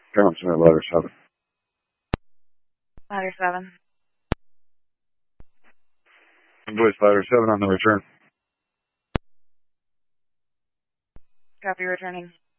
Come to ladder 7. Ladder 7. Voice ladder 7 on the return. Copy, returning.